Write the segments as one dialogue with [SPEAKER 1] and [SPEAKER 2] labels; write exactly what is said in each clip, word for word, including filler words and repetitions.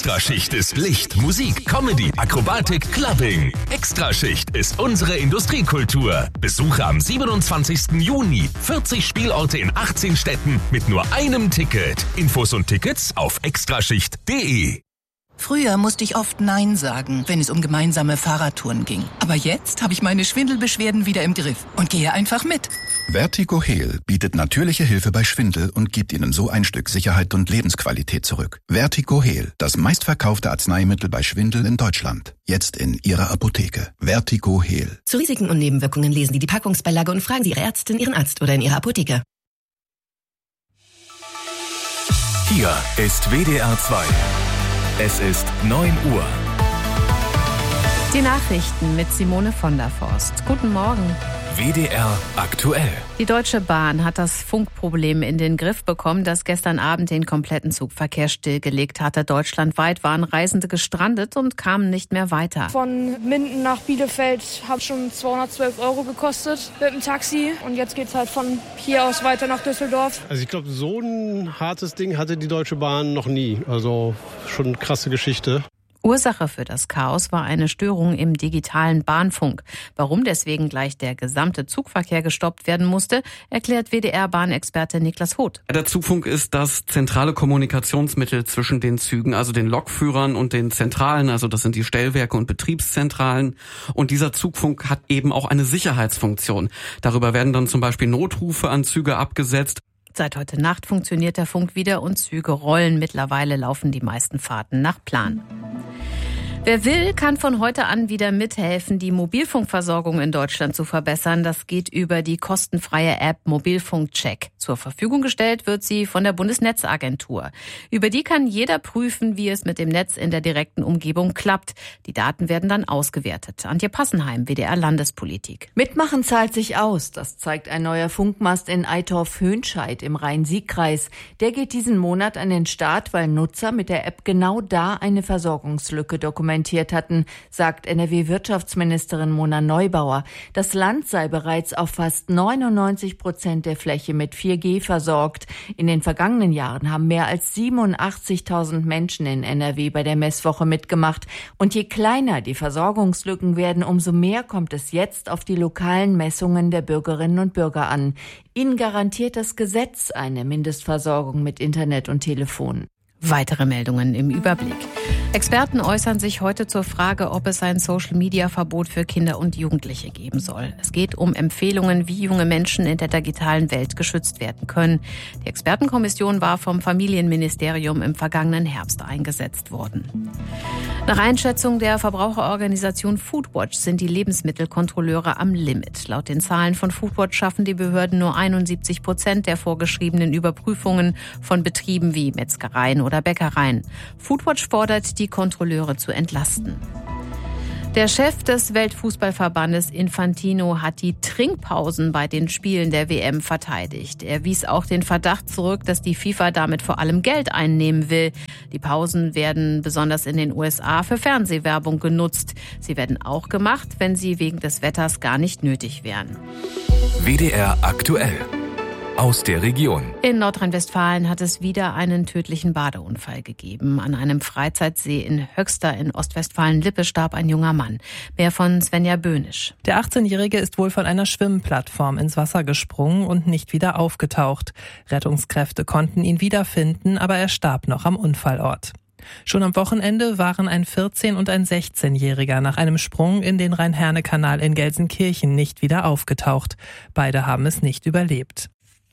[SPEAKER 1] Extraschicht ist Licht, Musik, Comedy, Akrobatik, Clubbing. Extraschicht ist unsere Industriekultur. Besuche am siebenundzwanzigsten Juni vierzig Spielorte in achtzehn Städten mit nur einem Ticket. Infos und Tickets auf extraschicht punkt de.
[SPEAKER 2] Früher musste ich oft Nein sagen, wenn es um gemeinsame Fahrradtouren ging. Aber jetzt habe ich meine Schwindelbeschwerden wieder im Griff und gehe einfach mit.
[SPEAKER 3] Vertigo Heal bietet natürliche Hilfe bei Schwindel und gibt Ihnen so ein Stück Sicherheit und Lebensqualität zurück. Vertigo Heal, das meistverkaufte Arzneimittel bei Schwindel in Deutschland. Jetzt in Ihrer Apotheke. Vertigo Heal.
[SPEAKER 4] Zu Risiken und Nebenwirkungen lesen Sie die Packungsbeilage und fragen Sie Ihre Ärztin, Ihren Arzt oder in Ihrer Apotheke.
[SPEAKER 1] Hier ist W D R zwei. Es ist neun Uhr.
[SPEAKER 5] Die Nachrichten mit Simone von der Forst. Guten Morgen.
[SPEAKER 1] W D R aktuell.
[SPEAKER 5] Die Deutsche Bahn hat das Funkproblem in den Griff bekommen, das gestern Abend den kompletten Zugverkehr stillgelegt hatte. Deutschlandweit waren Reisende gestrandet und kamen nicht mehr weiter.
[SPEAKER 6] Von Minden nach Bielefeld hat schon zweihundertzwölf Euro gekostet mit dem Taxi. Und jetzt geht's halt von hier aus weiter nach Düsseldorf.
[SPEAKER 7] Also ich glaube, so ein hartes Ding hatte die Deutsche Bahn noch nie. Also schon eine krasse Geschichte.
[SPEAKER 5] Ursache für das Chaos war eine Störung im digitalen Bahnfunk. Warum deswegen gleich der gesamte Zugverkehr gestoppt werden musste, erklärt W D R-Bahnexperte Niklas Hoth.
[SPEAKER 8] Der Zugfunk ist das zentrale Kommunikationsmittel zwischen den Zügen, also den Lokführern und den Zentralen, also das sind die Stellwerke und Betriebszentralen. Und dieser Zugfunk hat eben auch eine Sicherheitsfunktion. Darüber werden dann zum Beispiel Notrufe an Züge abgesetzt.
[SPEAKER 5] Seit heute Nacht funktioniert der Funk wieder und Züge rollen. Mittlerweile laufen die meisten Fahrten nach Plan. Wer will, kann von heute an wieder mithelfen, die Mobilfunkversorgung in Deutschland zu verbessern. Das geht über die kostenfreie App Mobilfunkcheck. Zur Verfügung gestellt wird sie von der Bundesnetzagentur. Über die kann jeder prüfen, wie es mit dem Netz in der direkten Umgebung klappt. Die Daten werden dann ausgewertet. Antje Passenheim, W D R Landespolitik.
[SPEAKER 9] Mitmachen zahlt sich aus. Das zeigt ein neuer Funkmast in Eitorf-Hönscheid im Rhein-Sieg-Kreis. Der geht diesen Monat an den Start, weil Nutzer mit der App genau da eine Versorgungslücke dokumentieren hatten, sagt N R W-Wirtschaftsministerin Mona Neubauer. Das Land sei bereits auf fast neunundneunzig Prozent der Fläche mit vier G versorgt. In den vergangenen Jahren haben mehr als siebenundachtzigtausend Menschen in N R W bei der Messwoche mitgemacht. Und je kleiner die Versorgungslücken werden, umso mehr kommt es jetzt auf die lokalen Messungen der Bürgerinnen und Bürger an. Ihnen garantiert das Gesetz eine Mindestversorgung mit Internet und Telefon.
[SPEAKER 5] Weitere Meldungen im Überblick. Experten äußern sich heute zur Frage, ob es ein Social-Media-Verbot für Kinder und Jugendliche geben soll. Es geht um Empfehlungen, wie junge Menschen in der digitalen Welt geschützt werden können. Die Expertenkommission war vom Familienministerium im vergangenen Herbst eingesetzt worden. Nach Einschätzung der Verbraucherorganisation Foodwatch sind die Lebensmittelkontrolleure am Limit. Laut den Zahlen von Foodwatch schaffen die Behörden nur einundsiebzig Prozent der vorgeschriebenen Überprüfungen von Betrieben wie Metzgereien oder Bäckereien. Foodwatch fordert, die Kontrolleure zu entlasten. Der Chef des Weltfußballverbandes Infantino hat die Trinkpausen bei den Spielen der W M verteidigt. Er wies auch den Verdacht zurück, dass die FIFA damit vor allem Geld einnehmen will. Die Pausen werden besonders in den U S A für Fernsehwerbung genutzt. Sie werden auch gemacht, wenn sie wegen des Wetters gar nicht nötig wären.
[SPEAKER 1] W D R aktuell. Aus der Region.
[SPEAKER 5] In Nordrhein-Westfalen hat es wieder einen tödlichen Badeunfall gegeben. An einem Freizeitsee in Höxter in Ostwestfalen-Lippe starb ein junger Mann. Mehr von Svenja Böhnisch.
[SPEAKER 10] Der achtzehnjährige ist wohl von einer Schwimmplattform ins Wasser gesprungen und nicht wieder aufgetaucht. Rettungskräfte konnten ihn wiederfinden, aber er starb noch am Unfallort. Schon am Wochenende waren ein vierzehn- und ein sechzehnjähriger nach einem Sprung in den Rhein-Herne-Kanal in Gelsenkirchen nicht wieder aufgetaucht. Beide haben es nicht überlebt.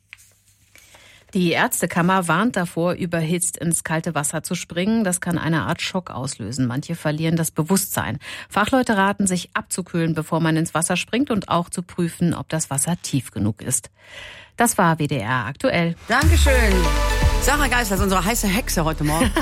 [SPEAKER 5] Die Ärztekammer warnt davor, überhitzt ins kalte Wasser zu springen. Das kann eine Art Schock auslösen. Manche verlieren das Bewusstsein. Fachleute raten, sich abzukühlen, bevor man ins Wasser springt und auch zu prüfen, ob das Wasser tief genug ist. Das war W D R aktuell.
[SPEAKER 11] Dankeschön. Sarah Geisler ist unsere heiße Hexe heute Morgen.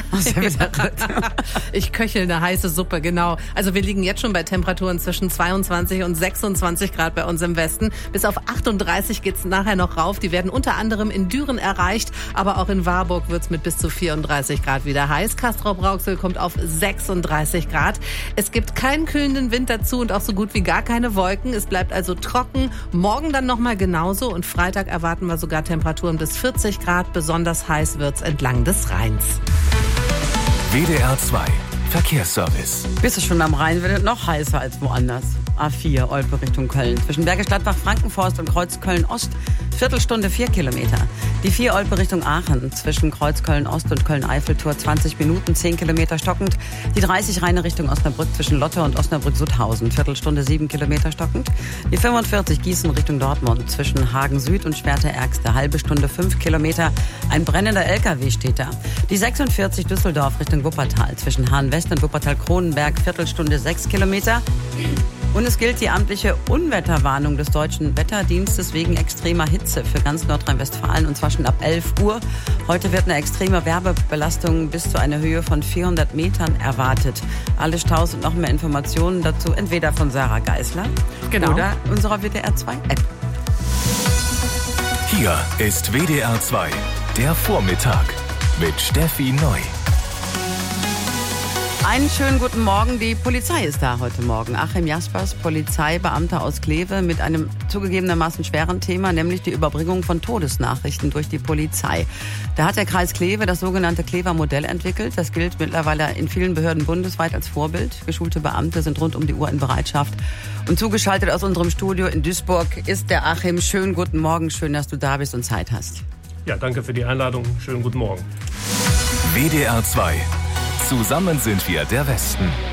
[SPEAKER 12] Ich köchel eine heiße Suppe, genau. Also wir liegen jetzt schon bei Temperaturen zwischen zweiundzwanzig und sechsundzwanzig Grad bei uns im Westen. Bis auf achtunddreißig geht's nachher noch rauf. Die werden unter anderem in Düren erreicht, aber auch in Warburg wird's mit bis zu vierunddreißig Grad wieder heiß. Castrop-Rauxel kommt auf sechsunddreißig Grad. Es gibt keinen kühlenden Wind dazu und auch so gut wie gar keine Wolken. Es bleibt also trocken. Morgen dann nochmal genauso und Freitag erwarten wir sogar Temperaturen bis vierzig Grad. Besonders heiß wird's entlang des Rheins.
[SPEAKER 1] W D R zwei Verkehrsservice.
[SPEAKER 11] Bist du schon am Rhein, wird es noch heißer als woanders. A vier, Olpe Richtung Köln. Zwischen Bergisch Gladbach, Frankenforst und Kreuz Köln-Ost. Viertelstunde, vier Kilometer. Die vier Olpe Richtung Aachen. Zwischen Kreuz Köln-Ost und Köln-Eiffeltor zwanzig Minuten, zehn Kilometer stockend. Die dreißig Rheine Richtung Osnabrück zwischen Lotte und Osnabrück-Sutthausen. Viertelstunde, sieben Kilometer stockend. Die fünfundvierzig Gießen Richtung Dortmund. Zwischen Hagen Süd und Schwerte-Ärgste. Halbe Stunde, fünf Kilometer. Ein brennender L K W steht da. Die sechsundvierzig Düsseldorf Richtung Wuppertal. Zwischen Hahn-West und Wuppertal-Kronenberg. Viertelstunde, sechs Kilometer. Und es gilt die amtliche Unwetterwarnung des Deutschen Wetterdienstes wegen extremer Hitze für ganz Nordrhein-Westfalen, und zwar schon ab elf Uhr. Heute wird eine extreme Wärmebelastung bis zu einer Höhe von vierhundert Metern erwartet. Alle Staus und noch mehr Informationen dazu entweder von Sarah Geisler genau. oder unserer W D R zwei App.
[SPEAKER 1] Hier ist W D R zwei, der Vormittag mit Steffi Neu.
[SPEAKER 11] Einen schönen guten Morgen. Die Polizei ist da heute Morgen. Achim Jaspers, Polizeibeamter aus Kleve, mit einem zugegebenermaßen schweren Thema, nämlich die Überbringung von Todesnachrichten durch die Polizei. Da hat der Kreis Kleve das sogenannte Klever Modell entwickelt. Das gilt mittlerweile in vielen Behörden bundesweit als Vorbild. Geschulte Beamte sind rund um die Uhr in Bereitschaft. Und zugeschaltet aus unserem Studio in Duisburg ist der Achim. Schönen guten Morgen. Schön, dass du da bist und Zeit hast.
[SPEAKER 13] Ja, danke für die Einladung. Schönen guten Morgen.
[SPEAKER 1] W D R zwei. Zusammen sind wir der Westen.